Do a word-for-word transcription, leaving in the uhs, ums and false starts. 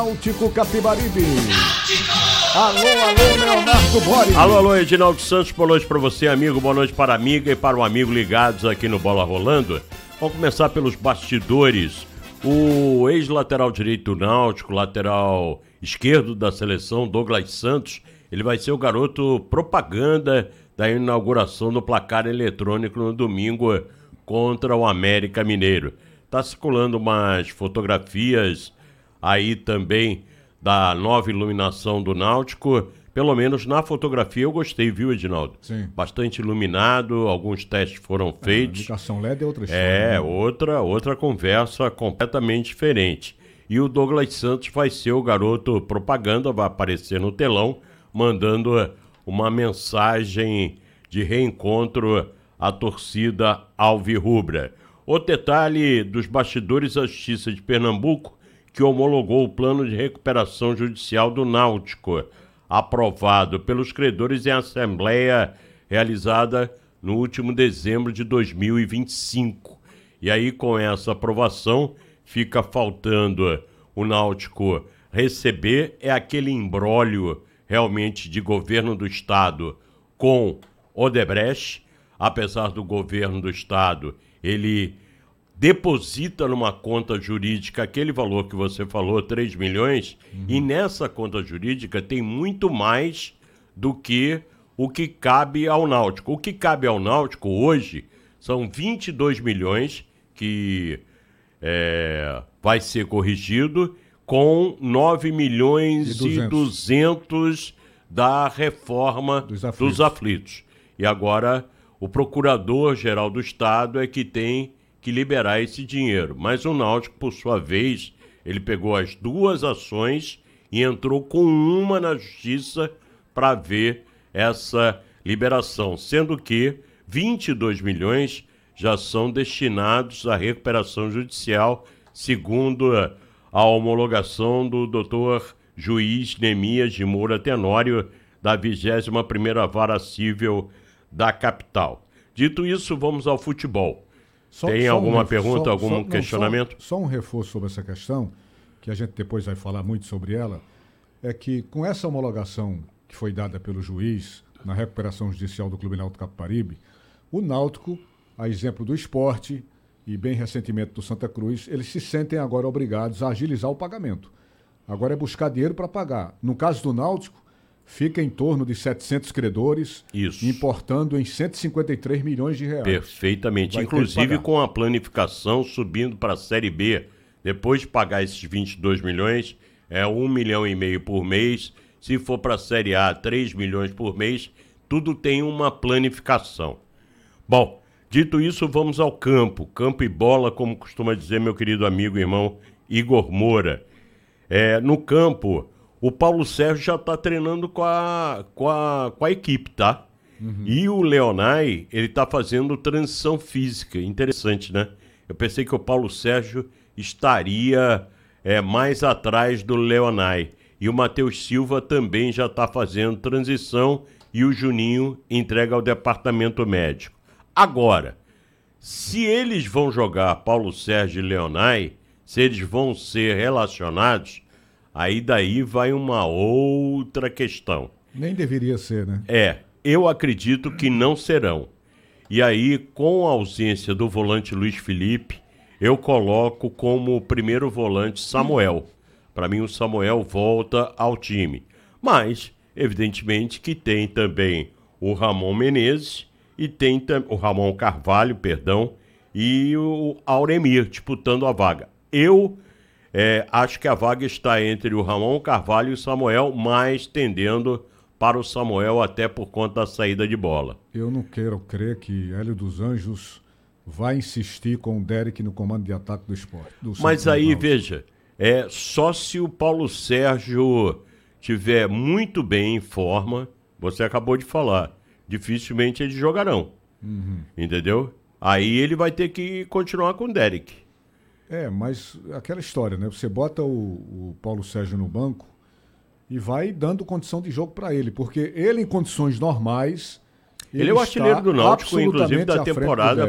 Náutico Capibaribe. Alô, alô, Leonardo Boris. Alô, alô, Edinaldo Santos, boa noite para você, amigo, boa noite para a amiga e para o amigo ligados aqui no Bola Rolando. Vamos começar pelos bastidores. O ex-lateral direito do Náutico, lateral esquerdo da seleção, Douglas Santos, ele vai ser o garoto propaganda da inauguração do placar eletrônico no domingo contra o América Mineiro. Tá circulando umas fotografias aí também da nova iluminação do Náutico. Pelo menos na fotografia eu gostei, viu, Edinaldo? Sim. Bastante iluminado, alguns testes foram feitos. É, a indicação L E D é outra história. É, né? outra, outra conversa completamente diferente. E o Douglas Santos vai ser o garoto propaganda, vai aparecer no telão, mandando uma mensagem de reencontro à torcida alvirrubra. O detalhe dos bastidores da Justiça de Pernambuco, que homologou o plano de recuperação judicial do Náutico, aprovado pelos credores em assembleia realizada no último dezembro de dois mil e vinte e cinco. E aí, com essa aprovação, fica faltando o Náutico receber é aquele imbróglio realmente de governo do Estado com Odebrecht. Apesar do governo do Estado, ele deposita numa conta jurídica aquele valor que você falou, três milhões, uhum. E nessa conta jurídica tem muito mais do que o que cabe ao Náutico. O que cabe ao Náutico hoje são vinte e dois milhões que é, vai ser corrigido com nove milhões e duzentos da reforma dos aflitos. dos aflitos. E agora o Procurador-Geral do Estado é que tem que liberar esse dinheiro. Mas o Náutico, por sua vez, ele pegou as duas ações e entrou com uma na Justiça para ver essa liberação, sendo que vinte e dois milhões já são destinados à recuperação judicial, segundo a homologação do doutor juiz Nemias de Moura Tenório, da vigésima primeira Vara Cível da capital. Dito isso, vamos ao futebol. Só, Tem só alguma um pergunta, só, algum só, questionamento? Não, só, só um reforço sobre essa questão, que a gente depois vai falar muito sobre ela, é que com essa homologação que foi dada pelo juiz na recuperação judicial do Clube Náutico Capibaribe, o Náutico, a exemplo do Sport e bem recentemente do Santa Cruz, eles se sentem agora obrigados a agilizar o pagamento. Agora é buscar dinheiro para pagar. No caso do Náutico, fica em torno de setecentos credores, Isso. importando em cento e cinquenta e três milhões de reais. Perfeitamente, vai inclusive com a planificação subindo para a Série B, depois de pagar esses vinte e dois milhões, é um milhão e meio por mês, se for para a Série A, três milhões por mês, tudo tem uma planificação. Bom, dito isso, vamos ao campo, campo e bola, como costuma dizer meu querido amigo e irmão Igor Moura. É, no campo, o Paulo Sérgio já está treinando com a, com, a, com a equipe, tá? Uhum. E o Leonai, ele está fazendo transição física. Interessante, né? Eu pensei que o Paulo Sérgio estaria é, mais atrás do Leonai. E o Matheus Silva também já está fazendo transição e o Juninho entrega ao departamento médico. Agora, se eles vão jogar Paulo Sérgio e Leonai, se eles vão ser relacionados, aí daí vai uma outra questão. Nem deveria ser, né? É, eu acredito que não serão. E aí, com a ausência do volante Luiz Felipe, eu coloco como primeiro volante Samuel. Para mim, o Samuel volta ao time. Mas, evidentemente, que tem também o Ramon Menezes e tem tam- o Ramon Carvalho, perdão, e o Auremir disputando a vaga. Eu é, acho que a vaga está entre o Ramon Carvalho e o Samuel, mas tendendo para o Samuel até por conta da saída de bola. Eu não quero crer que Hélio dos Anjos vai insistir com o Derek no comando de ataque do Sport. Do mas aí, veja, é, só se o Paulo Sérgio tiver muito bem em forma, você acabou de falar, dificilmente eles jogarão. Uhum. Entendeu? Aí ele vai ter que continuar com o Derek. É, mas aquela história, né? Você bota o, o Paulo Sérgio no banco e vai dando condição de jogo para ele, porque ele em condições normais... Ele, ele é o artilheiro do Náutico, inclusive da temporada